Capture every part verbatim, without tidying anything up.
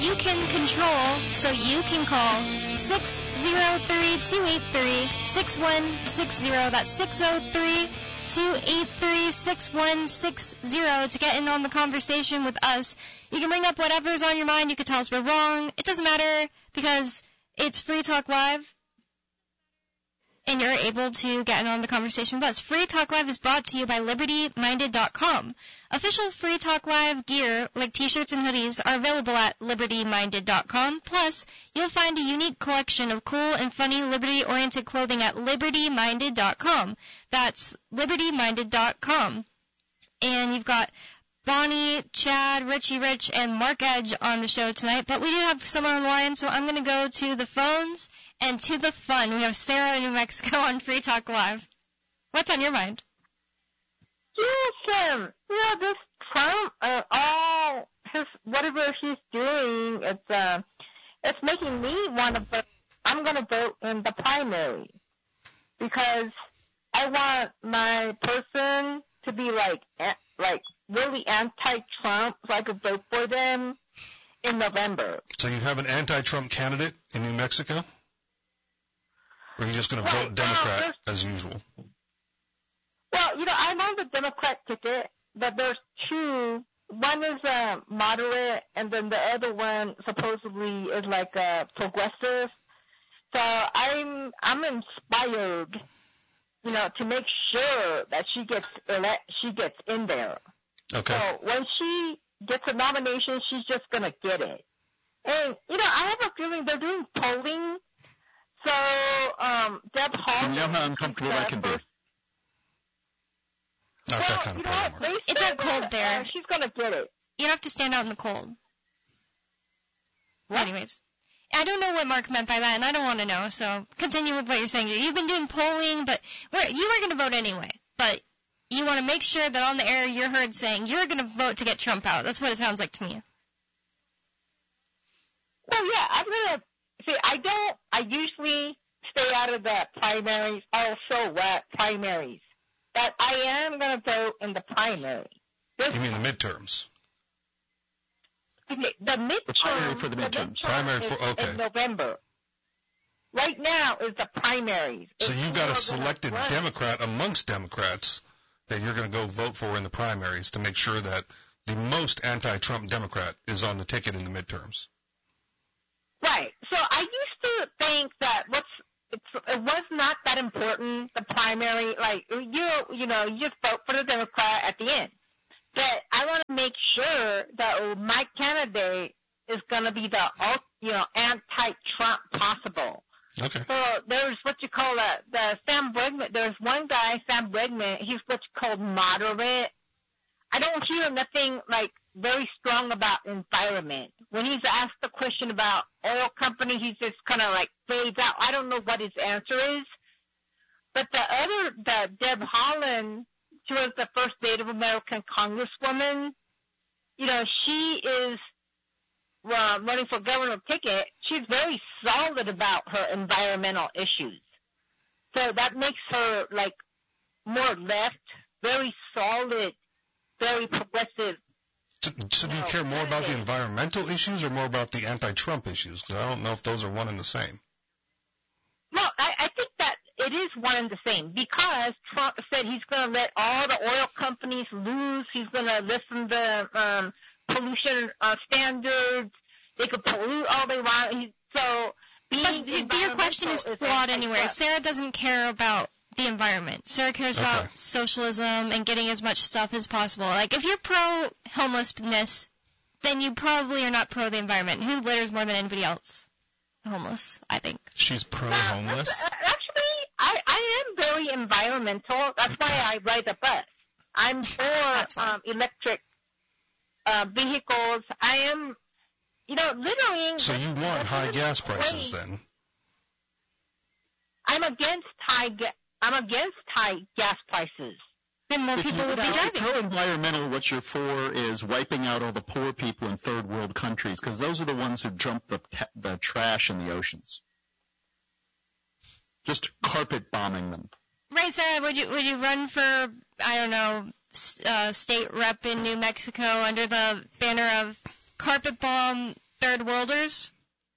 you can control, so you can call six oh three, two eight three, six one six zero. That's six oh three, two eight three, six one six zero to get in on the conversation with us. You can bring up whatever's on your mind. You can tell us we're wrong. It doesn't matter because it's Free Talk Live. And you're able to get in on the conversation with us. Free Talk Live is brought to you by Liberty Minded dot com. Official Free Talk Live gear, like t-shirts and hoodies, are available at Liberty Minded dot com. Plus, you'll find a unique collection of cool and funny Liberty-oriented clothing at Liberty Minded dot com. That's Liberty Minded dot com. And you've got Bonnie, Chad, Richie Rich, and Mark Edge on the show tonight. But we do have someone on the line, so I'm going to go to the phones. And to the fun, we have Sarah in New Mexico on Free Talk Live. What's on your mind? Yes, um, you know, this Trump, uh, all his, whatever he's doing, it's, uh, it's making me want to vote. I'm going to vote in the primary because I want my person to be like, like really anti-Trump so I could vote for them in November. So you have an anti-Trump candidate in New Mexico? Or are you just going to right, vote Democrat uh, as usual? Well, you know, I'm on the Democrat ticket, but there's two. One is uh, moderate, and then the other one supposedly is like uh, progressive. So I'm I'm inspired, you know, to make sure that she gets elect, she gets in there. Okay. So when she gets a nomination, she's just gonna get it. And you know, I have a feeling they're doing polling. So, um, Deb Hall. You know how uncomfortable that can be. Not Well, that kind you of know what? problem. They It's said not cold that, there. Uh, she's gonna get it. You don't have to stand out in the cold. Well, anyways, I don't know what Mark meant by that, and I don't want to know, so continue with what you're saying. You've been doing polling, but we're, you were going to vote anyway. But you want to make sure that on the air you're heard saying you're going to vote to get Trump out. That's what it sounds like to me. Well, yeah, I'm gonna see. I don't. I usually stay out of the primaries. Also, what primaries? But I am gonna vote in the primary. This, You mean the midterms? the midterm. The primary for the midterms. midterm Primary is for- okay. in November. Right now is the primaries. So It's you've got a who are gonna selected run. Democrat amongst Democrats that you're going to go vote for in the primaries to make sure that the most anti-Trump Democrat is on the ticket in the midterms. Right. So I used to think that what's it's, it was not that important, the primary, like, you you know, you just vote for the Democrat at the end. But I want to make sure that my candidate is going to be the, you know, anti-Trump possible. Okay. So there's what you call a, the Sam Bregman. There's one guy, Sam Bregman, he's what's called moderate. I don't hear nothing, like, very strong about environment. When he's asked the question about oil company, he's just kind of like fades out. I don't know what his answer is. But the other, the Deb Haaland, she was the first Native American congresswoman. You know, she is uh, running for governor ticket. She's very solid about her environmental issues. So that makes her like more left, very solid, very progressive. So, so do you No, care more about the candidate. environmental issues or more about the anti-Trump issues? Because I don't know if those are one and the same. Well, I, I think that it is one and the same because Trump said he's going to let all the oil companies loose. He's going to listen to um, pollution uh, standards. They could pollute all they want. He, so being But, but your question is environmental flawed anti-Trump. anyway. Sarah doesn't care about the environment. Sarah cares Okay. about socialism and getting as much stuff as possible. Like, if you're pro-homelessness, then you probably are not pro the environment. Who litters more than anybody else? The homeless, I think. She's pro-homeless? Uh, Actually, I, I am very environmental. That's why I ride the bus. I'm That's for fine. um, electric uh, vehicles. I am, you know, littering. So you want high gas prices then? I'm against high. Ga- I'm against high gas prices. Then more If people you- would be now, driving. pro-environmental, what you're for is wiping out all the poor people in third world countries, because those are the ones who dump the, the trash in the oceans. Just carpet bombing them. Right, Sarah, would you would you run for, I don't know, s- uh, state rep in New Mexico under the banner of carpet bomb third worlders?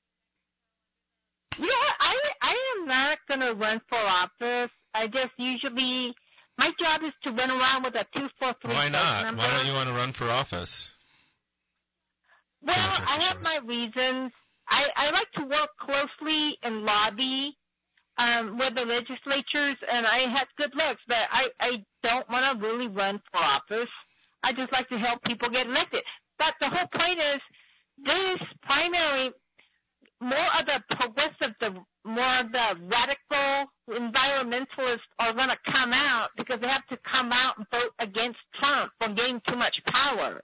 You know what? I, I am not going to run for office. I just usually, my job is to run around with a two four three Why not? number. Why don't you want to run for office? Well, I have my reasons. I, I like to work closely and lobby um, with the legislatures, and I had good looks, but I, I don't want to really run for office. I just like to help people get elected. But the whole point is, this primary, more of the progressive, the more of the radical environmentalists are going to come out because they have to come out and vote against Trump for getting too much power.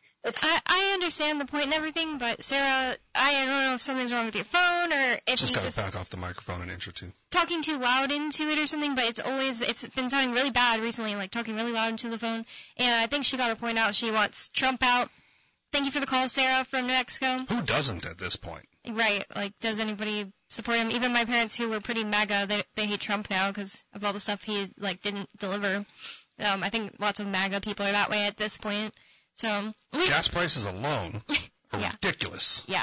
I, I understand the point and everything, but Sarah, I don't know if something's wrong with your phone or if just you gotta just back off the microphone an inch or two. Talking too loud into it or something, but it's always, it's been sounding really bad recently, like talking really loud into the phone. And I think she got her point out. She wants Trump out. Thank you for the call, Sarah from New Mexico. Who doesn't at this point? Right. Like, does anybody support him? Even my parents who were pretty MAGA, they, they hate Trump now because of all the stuff he, like, didn't deliver. Um, I think lots of MAGA people are that way at this point. So we, gas prices alone are yeah. ridiculous. Yeah.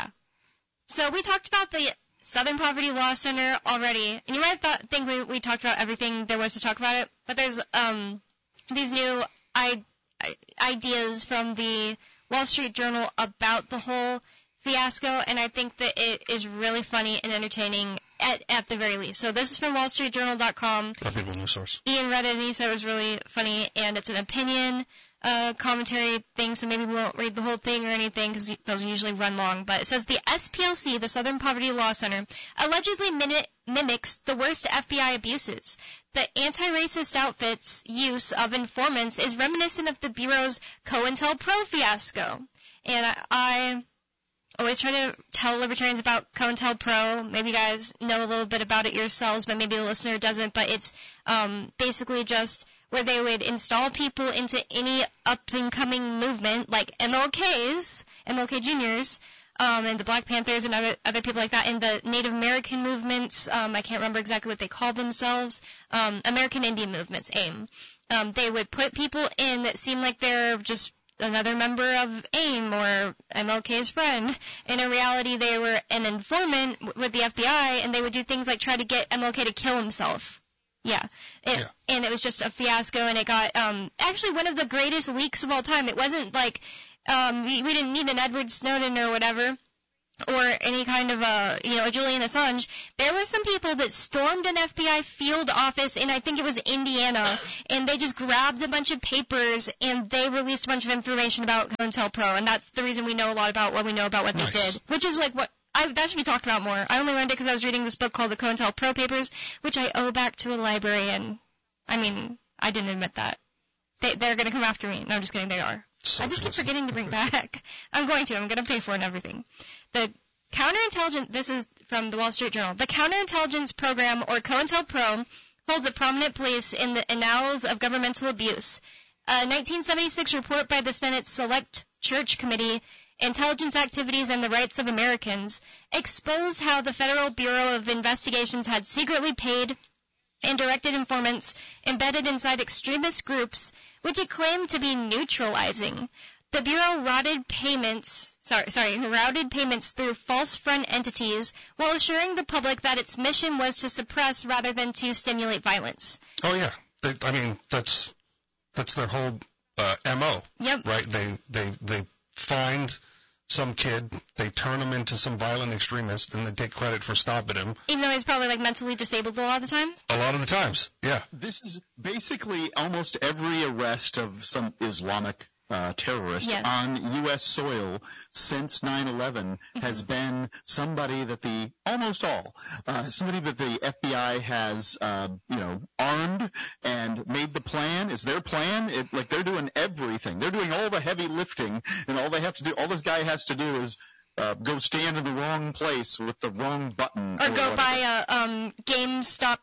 So we talked about the Southern Poverty Law Center already, and you might thought, think we, we talked about everything there was to talk about it, but there's um these new I, I, ideas from the Wall Street Journal about the whole fiasco, and I think that it is really funny and entertaining at, at the very least. So this is from wall street journal dot com. Reputable news source. Ian read it and he said it was really funny, and it's an opinion uh, commentary thing, so maybe we won't read the whole thing or anything because those usually run long. But it says the S P L C, the Southern Poverty Law Center, allegedly min- mimics the worst F B I abuses. The anti-racist outfit's use of informants is reminiscent of the Bureau's COINTELPRO fiasco. And I... I always try to tell libertarians about COINTELPRO. Maybe you guys know a little bit about it yourselves, but maybe the listener doesn't. But it's um, basically just where they would install people into any up-and-coming movement, like M L Ks, M L K Juniors, um, and the Black Panthers and other, other people like that, and the Native American movements. Um, I can't remember exactly what they called themselves. Um, American Indian movements, AIM. Um, they would put people in that seem like they're just another member of AIM or M L K's friend. In reality, they were an informant with the F B I, and they would do things like try to get M L K to kill himself. Yeah. It, yeah. And it was just a fiasco, and it got um, actually one of the greatest leaks of all time. It wasn't like um, we, we didn't need an Edward Snowden or whatever, or any kind of a, you know, a Julian Assange. There were some people that stormed an F B I field office in, I think it was Indiana, and they just grabbed a bunch of papers and they released a bunch of information about COINTELPRO, and that's the reason we know a lot about what we know about what nice. They did, which is like what, I, that should be talked about more. I only learned it because I was reading this book called The COINTELPRO Papers, which I owe back to the library, and, I mean, I didn't admit that. They, they're going to come after me. No, I'm just kidding, they are. So I just keep forgetting to bring back. I'm going to. I'm going to pay for it and everything. The counterintelligence, this is from the Wall Street Journal, the counterintelligence program, or COINTELPRO, holds a prominent place in the annals of governmental abuse. A nineteen seventy-six report by the Senate's Select Church Committee, Intelligence Activities and the Rights of Americans, exposed how the Federal Bureau of Investigations had secretly paid and directed informants embedded inside extremist groups, which it claimed to be neutralizing. The Bureau routed payments, sorry, sorry, routed payments through false front entities while assuring the public that its mission was to suppress rather than to stimulate violence. Oh yeah, they, I mean that's that's their whole uh, M O. Yep. Right? They they they find some kid, they turn him into some violent extremist, and they take credit for stopping him. Even though he's probably like mentally disabled a lot of the time? A lot of the times, yeah. This is basically almost every arrest of some Islamic uh, terrorist yes. on U S soil since nine eleven mm-hmm. has been somebody that the, almost all, uh, somebody that the F B I has, uh, you know, armed and made the plan. It's their plan. It, like they're doing everything. They're doing all the heavy lifting, and all they have to do, all this guy has to do is uh, go stand in the wrong place with the wrong button. Or, or go whatever. buy a um, GameStop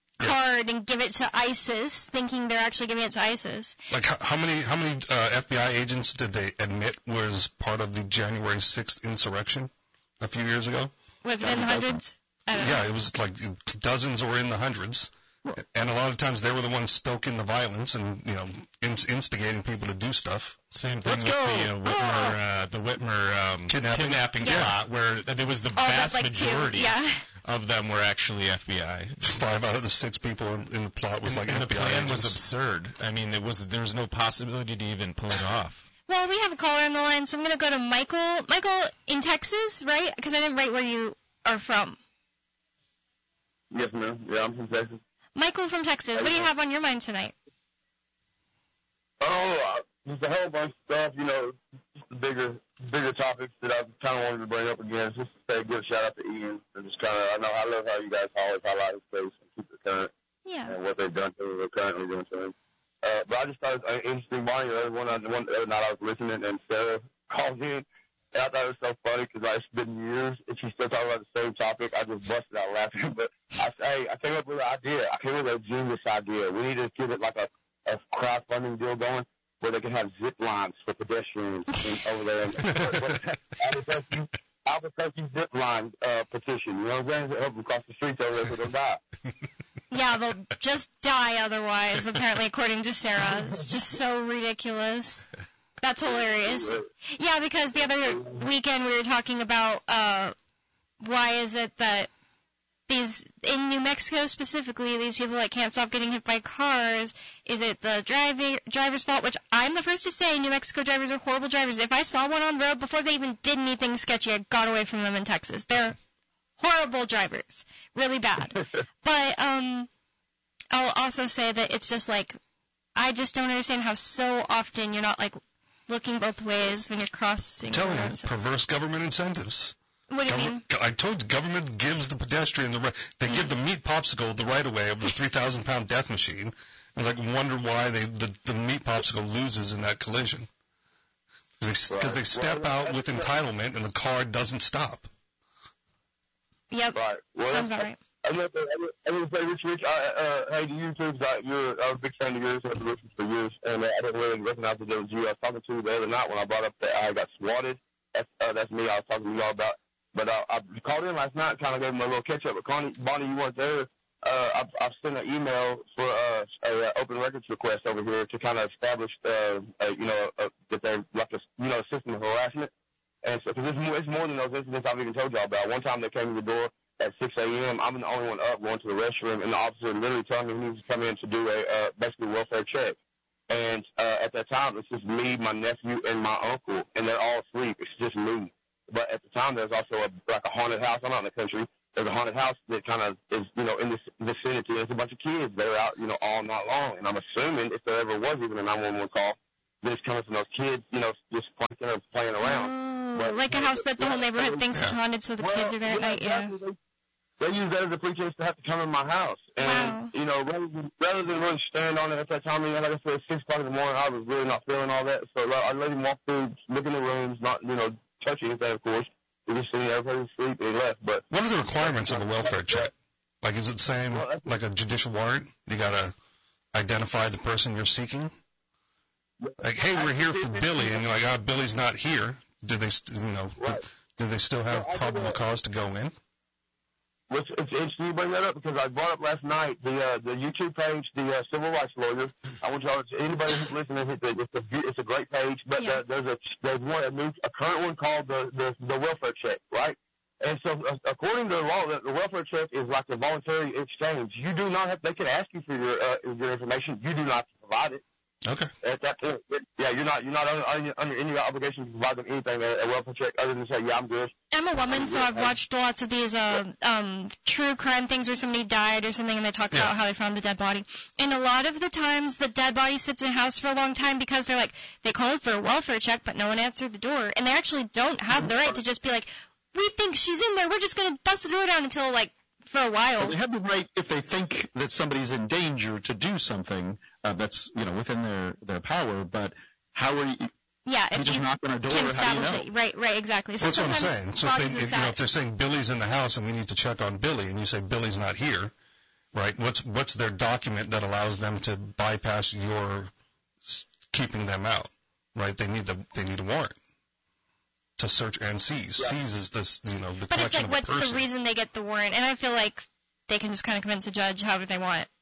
card and give it to ISIS, thinking they're actually giving it to ISIS. Like how, how many how many uh, F B I agents did they admit was part of the January sixth insurrection a few years ago? Was it in the hundreds? I don't know. Yeah, it was like dozens or in the hundreds. And a lot of times they were the ones stoking the violence and, you know, in- instigating people to do stuff. Same thing Let's with go. the uh, Whitmer, uh, the Whitmer um, Kidnapping. kidnapping Yeah. plot, where there was the Oh, that's vast like two. majority Yeah. of them were actually F B I. Five out of the six people in, in the plot was and, like and F B I the plan agents. was absurd. I mean, it was there was no possibility to even pull it off. Well, we have a caller on the line, so I'm going to go to Michael. Michael, in Texas, right? Because I didn't write where you are from. Yes, ma'am. Yeah, I'm from Texas. Michael from Texas, what do you have on your mind tonight? Oh, uh, just a whole bunch of stuff, you know, just the bigger, bigger topics that I kind of wanted to bring up again. Just to say a good shout out to Ian. And just kind of, I know, I love how you guys always highlight his face and keep it current Yeah. and what they've done to him, or currently doing to him. Uh, but I just thought it was interesting, Bonnie, the other one, the one the other night I was listening, and Sarah called in. And I thought it was so funny because like, it's been years and she's still talking about the same topic. I just busted out laughing. But I say, I came up with an idea. I came up with a genius idea. We need to give it like a, a crowdfunding deal going where they can have zip lines for pedestrians in, over there. Albuquerque, Albuquerque zip line uh, petition. You know what I'm saying? To help them cross the streets over there so they'll die. Yeah, they'll just die otherwise, apparently, according to Sarah. It's just so ridiculous. That's hilarious. Yeah, because the other weekend we were talking about uh, why is it that these, in New Mexico specifically, these people that can't stop getting hit by cars, is it the driver, driver's fault? Which I'm the first to say New Mexico drivers are horrible drivers. If I saw one on the road before they even did anything sketchy, I got away from them in Texas. They're horrible drivers. Really bad. But um, I'll also say that it's just like, I just don't understand how so often you're not like looking both ways when you're crossing. I'm telling you, roads. perverse government incentives. What do you Government, mean? I told you, government gives the pedestrian the right. They give the meat popsicle the right of way of the three thousand pound death machine, and like wonder why they the, the meat popsicle loses in that collision. Because they, Right. they step Well, out with entitlement, and the car doesn't stop. Yep. Right. Well, Sounds about right. I was going to say, Rich, Rich, I, uh, hey, the YouTubes, I, you're, I was a big fan of yours. I've been listening for years, and uh, I didn't really recognize that it was you. I was talking to you the other night when I brought up that I got swatted. That's, uh, that's me I was talking to you all about. But uh, I called in last night, kind of gave him a little catch-up. But Connie, Bonnie, you weren't there. Uh, I've, I've sent an email for uh, a uh, open records request over here to kind of establish, uh, uh, you know, uh, that they're like a, you know, system of harassment. And so, because it's more, it's more than those incidents I've even told y'all about. One time they came to the door at six a.m. I'm the only one up going to the restroom, and the officer literally telling me he needs to come in to do a uh, basically welfare check. And uh, at that time, it's just me, my nephew, and my uncle, and they're all asleep. It's just me. But at the time, there's also a, like a haunted house. I'm out in the country. There's a haunted house that kind of is, you know, in this vicinity. There's a bunch of kids that are out, you know, all night long. And I'm assuming if there ever was even a nine one one call, that it's coming from those kids, you know, just playing or playing around. Oh, But- like a house that the whole neighborhood thinks is haunted, so the Well, kids are there at night. Yeah. exactly. They, they use that as a pretense to have to come in my house. And, Wow. you know, rather than, rather than really stand on it at that time, I mean, like I said, it's six o'clock in the morning, I was really not feeling all that. So I let him walk through, look in the rooms, not, you know, touch anything, of course. He just sitting there, everybody was asleep, and he left. But What are the requirements of a welfare check? Like, is it saying, Well, that's- like a judicial warrant? You gotta identify the person you're seeking? Like, hey, we're here for Billy, and you're like, ah, Billy's not here. Do they, st- you know, Right. do they still have Well, I probable think- cause to go in? Which it's interesting you bring that up because I brought up last night the uh, the YouTube page, the uh, Civil Rights Lawyer. I want y'all, to, anybody who's listening, hit the, it's a it's a great page. But Yeah. uh, there's a there's one a, new, a current one called the, the the welfare check, right? And so uh, according to the law, the, the welfare check is like a voluntary exchange. You do not have. They can ask you for your uh, your information. You do not have to provide it. Okay. At that point, yeah, you're not you're not under, under any obligation to provide them anything a, a welfare check other than say, yeah, I'm good. I'm a woman, so I've watched lots of these uh, um, true crime things where somebody died or something, and they talk Yeah. about how they found the dead body. And a lot of the times, the dead body sits in a house for a long time because they're like, they called for a welfare check, but no one answered the door, and they actually don't have the right to just be like, we think she's in there, we're just gonna bust the door down until like for a while. Well, they have the right if they think that somebody's in danger to do something uh, that's you know within their their power. But how are you? Yeah, You if just you knock on a door. can How do you establish know? it, right, right, exactly. So That's what I'm sometimes saying. So if, bodies they, are if, you know, sad. if they're saying Billy's in the house and we need to check on Billy, and you say Billy's not here, right? What's what's their document that allows them to bypass your s- keeping them out, right? They need the they need a warrant to search and seize. Seize is this, you know, the But it's collection like, of what's a person. the reason they get the warrant? And I feel like they can just kind of convince a judge however they want.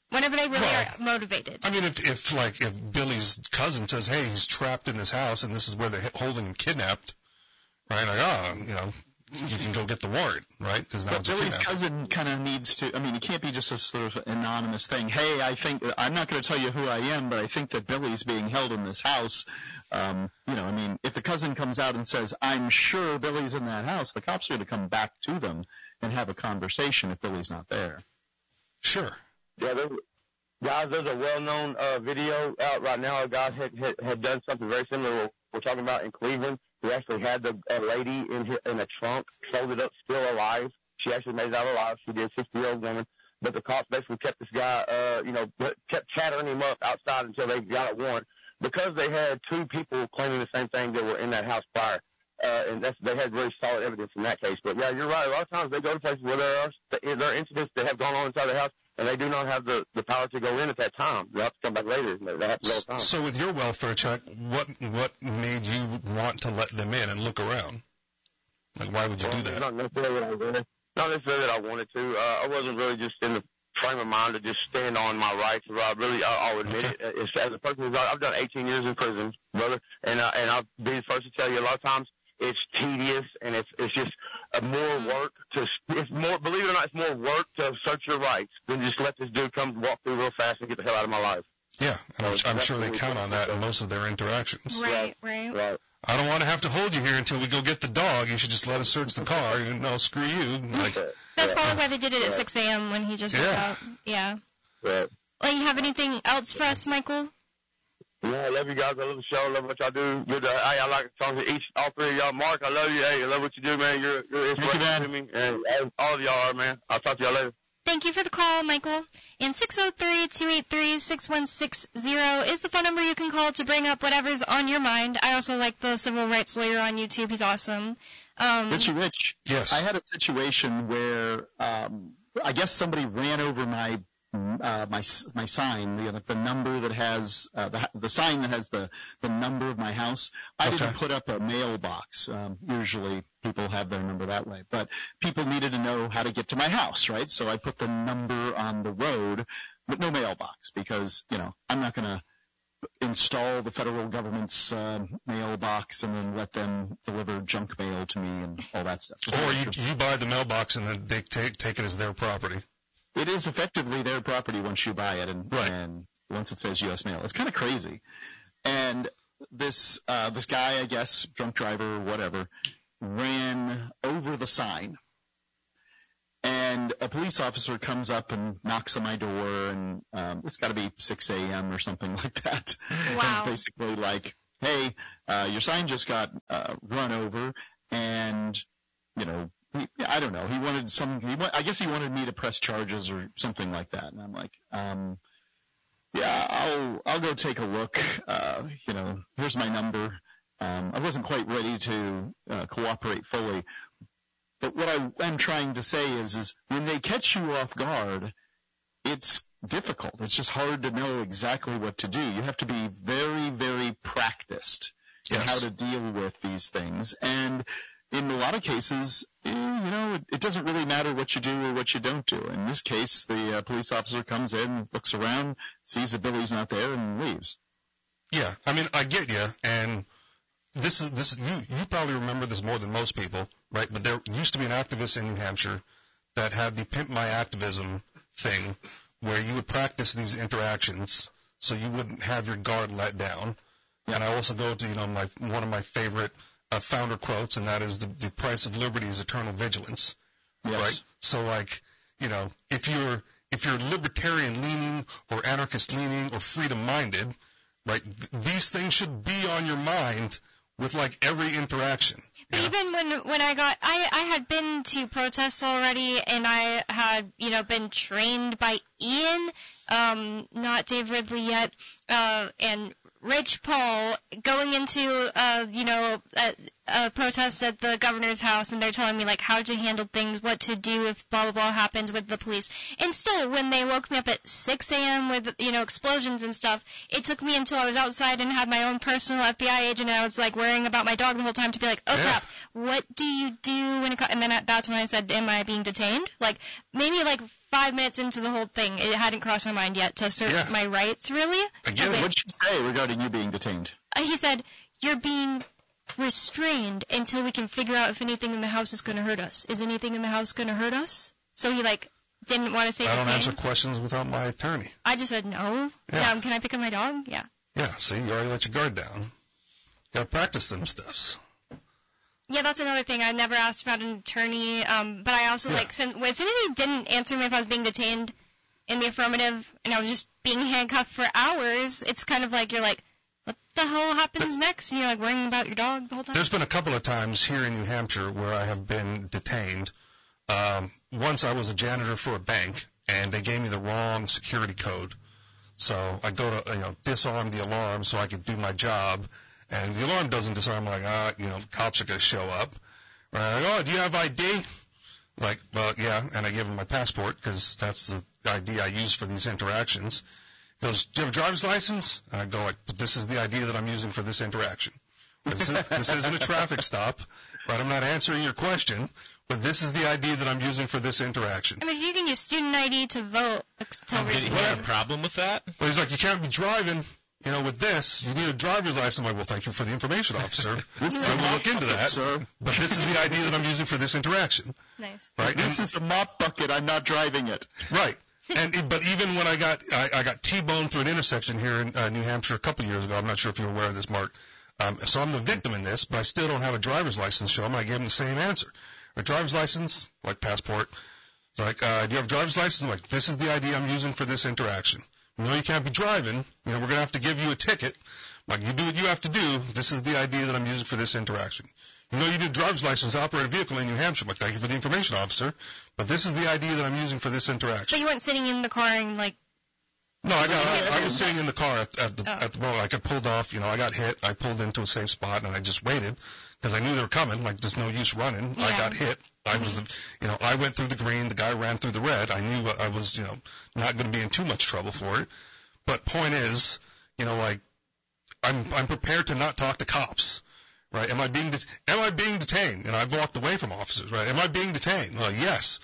whenever they really Well, are motivated. I mean, if, if like, if Billy's cousin says, hey, he's trapped in this house and this is where they're holding him kidnapped, right? Like, oh, you know, you can go get the warrant, right? Because now But it's a Billy's kidnapping. cousin kind of needs to, I mean, it can't be just a sort of anonymous thing. Hey, I think, I'm not going to tell you who I am, but I think that Billy's being held in this house. Um, you know, I mean, if the cousin comes out and says, I'm sure Billy's in that house, the cops are going to come back to them and have a conversation if Billy's not there. Sure. Yeah, there's, guys, there's a well-known uh, video out right now. A guy had, had, had done something very similar to what we're talking about in Cleveland. He actually had the, a lady in his, in a trunk, folded up, still alive. She actually made it out alive. She did, a sixty-year-old woman. But the cops basically kept this guy, uh, you know, kept chattering him up outside until they got a warrant. Because they had two people claiming the same thing that were in that house prior. Uh, and that's, they had really solid evidence in that case. But, yeah, you're right. A lot of times they go to places where there are, there are incidents that have gone on inside the house, and they do not have the, the power to go in at that time. They have to come back later. They have to go all the time. So with your welfare check, what what made you want to let them in and look around? Like, why would you well, do that? Not necessarily that I wanted. Not necessarily that I wanted to. Uh, I wasn't really just in the frame of mind to just stand on my rights. I really, I, I'll admit it. It's, as a person, I've done eighteen years in prison, brother, and uh, and I'll be the first to tell you a lot of times it's tedious and it's it's just uh, more work to it's more believe it or not it's more work to assert your rights than just let this dude come walk through real fast and get the hell out of my life. Yeah, and I'm, So I'm sure they that's count what on we that do. in most of their interactions. Right, right. Right. I don't want to have to hold you here until we go get the dog. You should just let us search the car. And no, screw you. Like, That's Yeah. probably why they did it at Right. six a.m. when he just woke Yeah. up. Yeah. Right. Well, you have anything else for us, Michael? Yeah, I love you guys. I love the show. I love what y'all do. Good. Uh, hey, I like the songs of each, all three of y'all. Mark, I love you. Hey, I love what you do, man. You're, you're inspiration to me. And and all of y'all are, man. I'll talk to y'all later. Thank you for the call, Michael. And six oh three, two eight three, six one six zero is the phone number you can call to bring up whatever's on your mind. I also like the civil rights lawyer on YouTube. He's awesome. Um, Richie Rich, yes. I had a situation where um, I guess somebody ran over my uh, my my sign, the the number that has uh, the the sign that has the the number of my house. I Okay. didn't put up a mailbox. Um, usually people have their number that way, but people needed to know how to get to my house, right? So I put the number on the road, but no mailbox because you know I'm not going to install the federal government's uh, mailbox and then let them deliver junk mail to me and all that stuff. Or you you buy the mailbox and then they take take it as their property. It is effectively their property once you buy it and, Right. and once it says U S mail. It's kind of crazy. And this uh, this guy, I guess, drunk driver, whatever, ran over the sign. And a police officer comes up and knocks on my door, and um, it's got to be six a.m. or something like that. Wow. And it's basically like, hey, uh, your sign just got uh, run over, and, you know, he, I don't know. He wanted some, he wa- I guess he wanted me to press charges or something like that. And I'm like, um, yeah, I'll, I'll go take a look. Uh, you know, here's my number. Um, I wasn't quite ready to uh, cooperate fully. But what I am trying to say is, is when they catch you off guard, it's difficult. It's just hard to know exactly what to do. You have to be very, very practiced in Yes. how to deal with these things. And in a lot of cases, eh, you know, it, it doesn't really matter what you do or what you don't do. In this case, the uh, police officer comes in, looks around, sees that Billy's not there, and leaves. Yeah, I mean, I get you, and this is this. You you probably remember this more than most people, right? But there used to be an activist in New Hampshire that had the Pimp My Activism thing, where you would practice these interactions so you wouldn't have your guard let down. And I also go to you know my one of my favorite uh, founder quotes, and that is the the price of liberty is eternal vigilance. Yes. Right? So like, you know, if you're if you're libertarian leaning or anarchist leaning or freedom minded, right, th- these things should be on your mind with like every interaction. But you know? even when when I got, I I had been to protests already, and I had you know been trained by Ian, um, not Dave Ridley yet, uh, and Rich Paul going into uh you know uh, uh, protests at the governor's house, and they're telling me, like, how to handle things, what to do if blah, blah, blah happens with the police. And still, when they woke me up at six a.m. with, you know, explosions and stuff, it took me until I was outside and had my own personal F B I agent, and I was, like, worrying about my dog the whole time to be like, oh, Yeah. crap, what do you do when it co-? And then that's when I said, am I being detained? Like, maybe, like, five minutes into the whole thing, it hadn't crossed my mind yet to assert Yeah. my rights, really. Again, Like, What'd she say regarding you being detained? uh, he said, you're being restrained until we can figure out if anything in the house is going to hurt us. Is anything in the house going to hurt us? So he, like, didn't want to say I don't detained. answer questions without my attorney. I just said no. Yeah. Um, can I pick up my dog? Yeah. Yeah, see, you already let your guard down. Got to practice them stuffs. Yeah, that's another thing. I never asked about an attorney, um, but I also, Yeah. like, since, as soon as he didn't answer me if I was being detained in the affirmative, and I was just being handcuffed for hours, it's kind of like you're like, what the hell happens next? And you're, like, worrying about your dog the whole time. There's been a couple of times here in New Hampshire where I have been detained. Um, once I was a janitor for a bank, and they gave me the wrong security code. So I go to, you know, disarm the alarm so I could do my job, and the alarm doesn't disarm. I'm like, ah, you know, cops are going to show up. Right? Like, oh, do you have I D? Like, well, yeah, and I give him my passport because that's the I D I use for these interactions. He goes, do you have a driver's license? And I go like, but this is the I D that I'm using for this interaction. This, is, this isn't a traffic stop, right? I'm not answering your question, but this is the I D that I'm using for this interaction. I mean, if you can use student I D to vote, until Did he recently. have a problem with that? Well, he's like, you can't be driving, you know, with this. You need a driver's license. I'm like, well, thank you for the information, officer. So we'll look into that. Sir. But this is the I D that I'm using for this interaction, Nice. right? This And- is a mop bucket. I'm not driving it. Right. And it- but even when I got I, I got T-boned through an intersection here in uh, New Hampshire a couple of years ago. I'm not sure if you're aware of this, Mark. Um, so I'm the victim in this, but I still don't have a driver's license. Show him. I gave him the same answer. A driver's license, like passport. It's like, uh, do you have a driver's license? I'm like, this is the I D I'm using for this interaction. You know, you can't be driving. You know, we're gonna have to give you a ticket. I'm like, you do what you have to do. This is the I D that I'm using for this interaction. You know, you need a driver's license to operate a vehicle in New Hampshire. I'm like, thank you for the information, officer. But this is the I D that I'm using for this interaction. So you weren't sitting in the car and, like, No, I got. Yeah, I, I was sitting in the car at, at the Oh. at the moment. Like I pulled off. You know, I got hit. I pulled into a safe spot and I just waited because I knew they were coming. Like there's no use running. I Yeah. got hit. I was, you know, I went through the green. The guy ran through the red. I knew I was, you know, not going to be in too much trouble for it. But point is, you know, like I'm I'm prepared to not talk to cops. Right? Am I being det- am I being detained? And I've walked away from officers. Right? Am I being detained? Well, yes.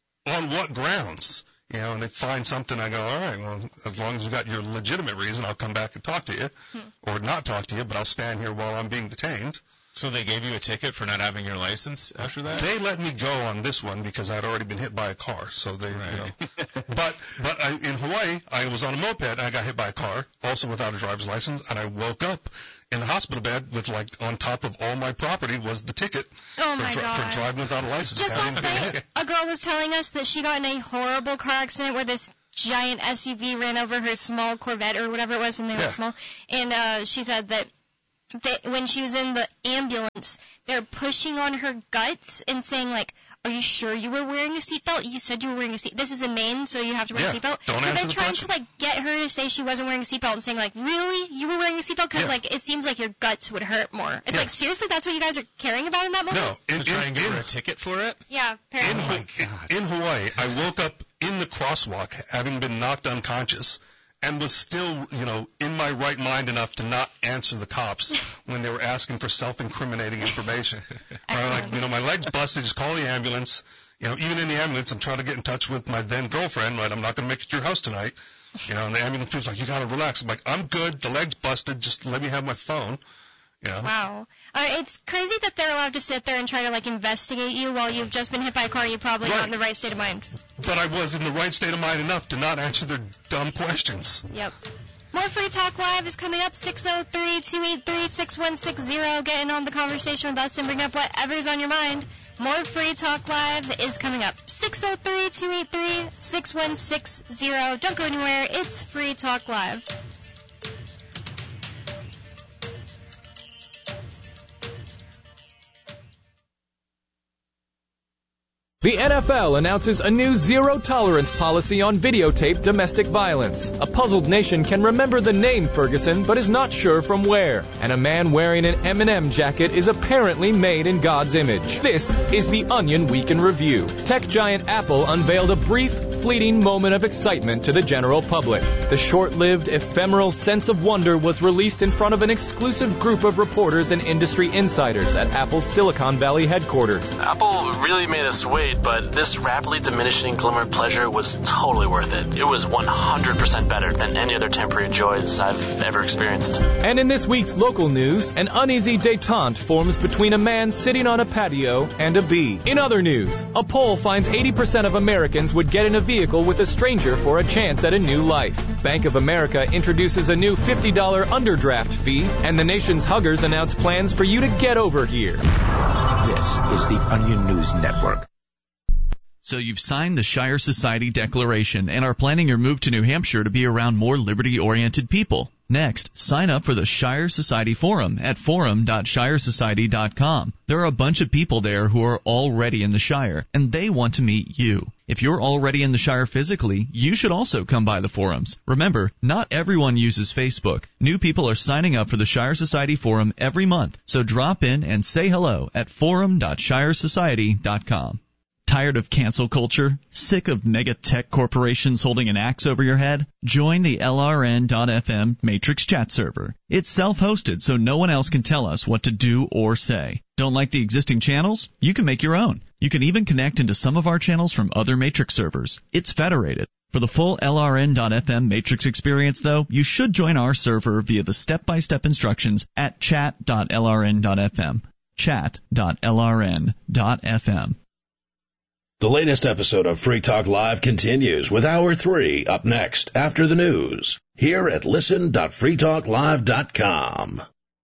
On what grounds? You know, and they find something, I go, all right, well, as long as you got your legitimate reason, I'll come back and talk to you, or not talk to you, but I'll stand here while I'm being detained. So they gave you a ticket for not having your license after that? They let me go on this one because I'd already been hit by a car. So they, Right. you know, but but I, in Hawaii, I was on a moped and I got hit by a car, also without a driver's license, and I woke up in the hospital bed with like on top of all my property was the ticket oh for, my dri- God. for driving without a license. Just having last been night, hit. a girl was telling us that she got in a horrible car accident where this giant S U V ran over her small Corvette or whatever it was, and they Yeah. were small. And uh, she said that, that when she was in the ambulance, they're pushing on her guts and saying, like, are you sure you were wearing a seatbelt? You said you were wearing a seat. This is in Maine, so you have to wear Yeah, a seatbelt. don't so answer they're the trying question. to, like, get her to say she wasn't wearing a seatbelt and saying, like, really? You were wearing a seatbelt? Because, Yeah. like, it seems like your guts would hurt more. It's Yeah. like, seriously, that's what you guys are caring about in that moment? No, in, To try in, and give in, her a ticket for it? Yeah, in, apparently. Hu- in Hawaii, I woke up in the crosswalk having been knocked unconscious and was still, you know, in my right mind enough to not answer the cops when they were asking for self-incriminating information. Or like, you know, my leg's busted, just call the ambulance. You know, even in the ambulance, I'm trying to get in touch with my then girlfriend, right? I'm not going to make it to your house tonight. You know, and the ambulance was like, you got to relax. I'm like, I'm good. The leg's busted. Just let me have my phone. You know? Wow. Uh, it's crazy that they're allowed to sit there and try to, like, investigate you while you've just been hit by a car. You're probably not Right. in the right state of mind. But I was in the right state of mind enough to not answer their dumb questions. Yep. More Free Talk Live is coming up, six oh three, two eight three, six one six zero. Get in on the conversation with us and bring up whatever's on your mind. More Free Talk Live is coming up, six oh three, two eight three, six one six zero. Don't go anywhere. It's Free Talk Live. The N F L announces a new zero-tolerance policy on videotaped domestic violence. A puzzled nation can remember the name Ferguson, but is not sure from where. And a man wearing an M and M jacket is apparently made in God's image. This is the Onion Week in Review. Tech giant Apple unveiled a brief, fleeting moment of excitement to the general public. The short-lived, ephemeral sense of wonder was released in front of an exclusive group of reporters and industry insiders at Apple's Silicon Valley headquarters. Apple really made us wait, but this rapidly diminishing glimmer of pleasure was totally worth it. It was one hundred percent better than any other temporary joys I've ever experienced. And in this week's local news, an uneasy détente forms between a man sitting on a patio and a bee. In other news, a poll finds eighty percent of Americans would get in a vehicle with a stranger for a chance at a new life. Bank of America introduces a new fifty dollars underdraft fee, and the nation's huggers announce plans for you to get over here. This is the Onion News Network. So you've signed the Shire Society Declaration and are planning your move to New Hampshire to be around more liberty-oriented people. Next, sign up for the Shire Society Forum at forum dot shire society dot com. There are a bunch of people there who are already in the Shire, and they want to meet you. If you're already in the Shire physically, you should also come by the forums. Remember, not everyone uses Facebook. New people are signing up for the Shire Society Forum every month, so drop in and say hello at forum dot shire society dot com. Tired of cancel culture? Sick of mega tech corporations holding an axe over your head? Join the L R N dot F M Matrix chat server. It's self-hosted, so no one else can tell us what to do or say. Don't like the existing channels? You can make your own. You can even connect into some of our channels from other Matrix servers. It's federated. For the full L R N dot F M Matrix experience, though, you should join our server via the step-by-step instructions at chat dot L R N dot F M. chat dot L R N dot F M. The latest episode of Free Talk Live continues with Hour three up next after the news here at listen dot free talk live dot com.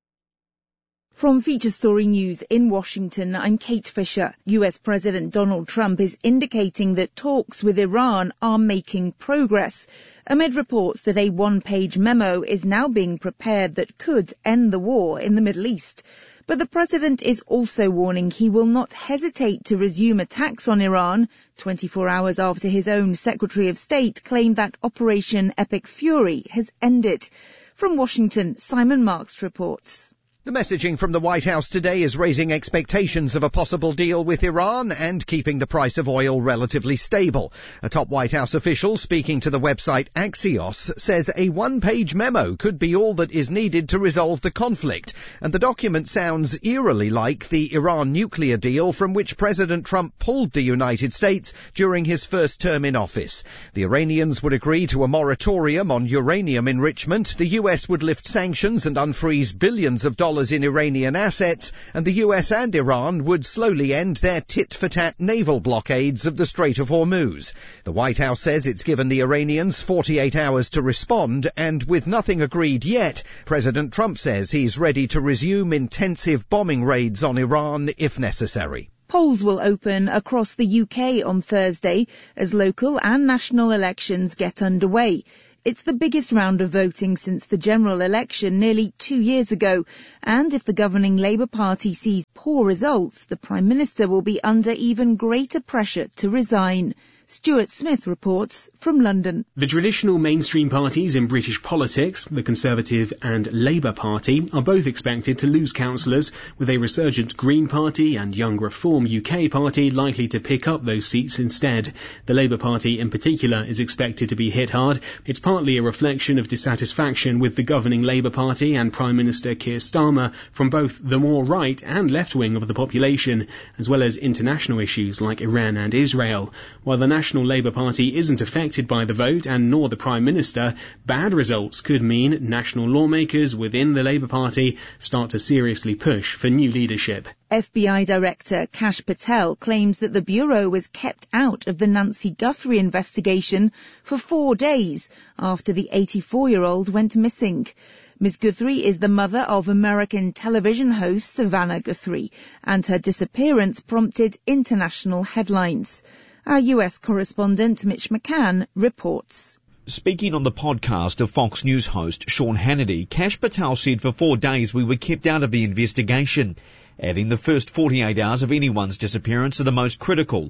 From Feature Story News in Washington, I'm Kate Fisher. U S President Donald Trump is indicating that talks with Iran are making progress, amid reports that a one-page memo is now being prepared that could end the war in the Middle East. But the president is also warning he will not hesitate to resume attacks on Iran, twenty-four hours after his own Secretary of State claimed that Operation Epic Fury has ended. From Washington, Simon Marks reports. The messaging from the White House today is raising expectations of a possible deal with Iran and keeping the price of oil relatively stable. A top White House official speaking to the website Axios says a one-page memo could be all that is needed to resolve the conflict, and the document sounds eerily like the Iran nuclear deal from which President Trump pulled the United States during his first term in office. The Iranians would agree to a moratorium on uranium enrichment, the U S would lift sanctions and unfreeze billions of dollars in Iranian assets, and the U S and Iran would slowly end their tit-for-tat naval blockades of the Strait of Hormuz. The White House says it's given the Iranians forty-eight hours to respond, and with nothing agreed yet, President Trump says he's ready to resume intensive bombing raids on Iran if necessary. Polls will open across the U K on Thursday as local and national elections get underway. It's the biggest round of voting since the general election nearly two years ago, and if the governing Labour Party sees poor results, the Prime Minister will be under even greater pressure to resign. Stuart Smith reports from London. The traditional mainstream parties in British politics, the Conservative and Labour Party, are both expected to lose councillors, with a resurgent Green Party and Young Reform U K Party likely to pick up those seats instead. The Labour Party in particular is expected to be hit hard. It's partly a reflection of dissatisfaction with the governing Labour Party and Prime Minister Keir Starmer from both the more right and left wing of the population, as well as international issues like Iran and Israel. While the National Labour Party isn't affected by the vote, and nor the Prime Minister, bad results could mean national lawmakers within the Labour Party start to seriously push for new leadership. F B I Director Kash Patel claims that the Bureau was kept out of the Nancy Guthrie investigation for four days after the eighty-four-year-old went missing. Miz Guthrie is the mother of American television host Savannah Guthrie, and her disappearance prompted international headlines. Our U S correspondent Mitch McCann reports. Speaking on the podcast of Fox News host Sean Hannity, Kash Patel said for four days we were kept out of the investigation, adding the first forty-eight hours of anyone's disappearance are the most critical.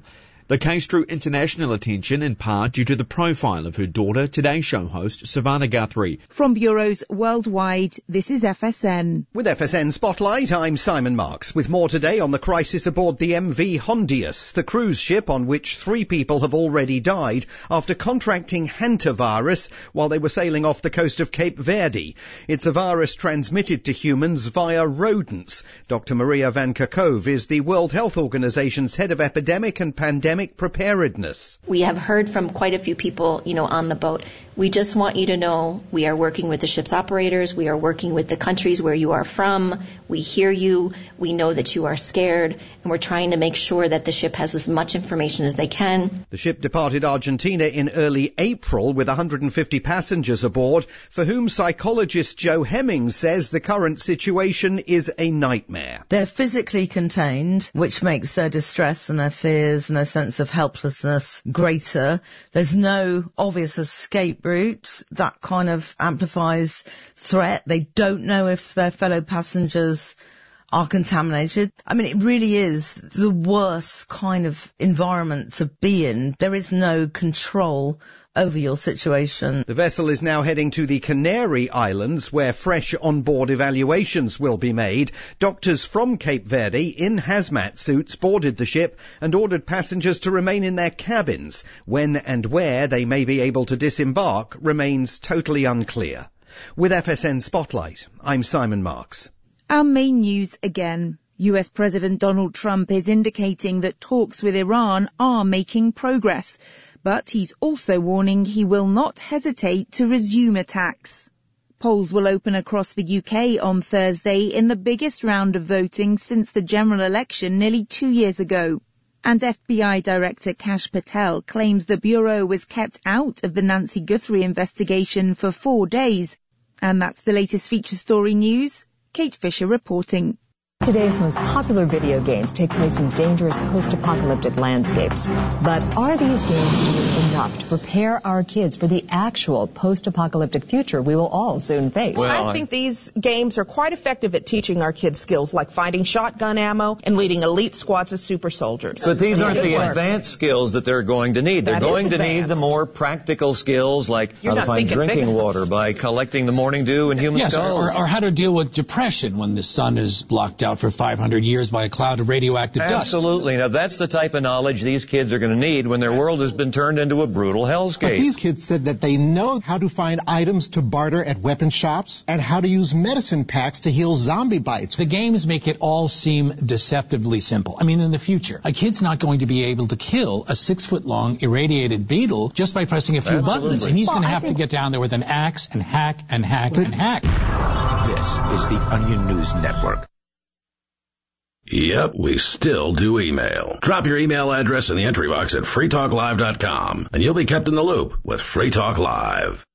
The case drew international attention in part due to the profile of her daughter, Today Show host Savannah Guthrie. From bureaus worldwide, this is F S N. With F S N Spotlight, I'm Simon Marks. With more today on the crisis aboard the M V Hondius, the cruise ship on which three people have already died after contracting hantavirus while they were sailing off the coast of Cape Verde. It's a virus transmitted to humans via rodents. Doctor Maria Van Kerkhove is the World Health Organization's head of epidemic and pandemic preparedness. We have heard from quite a few people, you know, on the boat. We just want you to know we are working with the ship's operators. We are working with the countries where you are from. We hear you. We know that you are scared. And we're trying to make sure that the ship has as much information as they can. The ship departed Argentina in early April with one hundred fifty passengers aboard, for whom psychologist Joe Hemmings says the current situation is a nightmare. They're physically contained, which makes their distress and their fears and their sense of helplessness greater. There's no obvious escape route. That kind of amplifies threat. They don't know if their fellow passengers are contaminated. I mean, it really is the worst kind of environment to be in. There is no control over your situation. The vessel is now heading to the Canary Islands, where fresh on-board evaluations will be made. Doctors from Cape Verde in hazmat suits boarded the ship and ordered passengers to remain in their cabins. When and where they may be able to disembark remains totally unclear. With F S N Spotlight, I'm Simon Marks. Our main news again. U S President Donald Trump is indicating that talks with Iran are making progress, but he's also warning he will not hesitate to resume attacks. Polls will open across the U K on Thursday in the biggest round of voting since the general election nearly two years ago. And F B I Director Kash Patel claims the Bureau was kept out of the Nancy Guthrie investigation for four days. And that's the latest feature story news. Kate Fisher reporting. Today's most popular video games take place in dangerous post-apocalyptic landscapes. But are these games enough to prepare our kids for the actual post-apocalyptic future we will all soon face? Well, I think these games are quite effective at teaching our kids skills like finding shotgun ammo and leading elite squads of super soldiers. But these aren't the advanced skills that they're going to need. They're going to need the more practical skills like how to find drinking water by collecting the morning dew in human yes, skulls. Or, or how to deal with depression when the sun is blocked out for five hundred years by a cloud of radioactive Absolutely. dust. Absolutely. Now, that's the type of knowledge these kids are going to need when their world has been turned into a brutal hellscape. But these kids said that they know how to find items to barter at weapon shops and how to use medicine packs to heal zombie bites. The games make it all seem deceptively simple. I mean, in the future, a kid's not going to be able to kill a six-foot-long irradiated beetle just by pressing a few Absolutely. buttons. And he's Well, going to I have think- to get down there with an axe and hack and hack and hack. This is the Onion News Network. Yep, we still do email. Drop your email address in the entry box at free talk live dot com, and you'll be kept in the loop with Free Talk Live.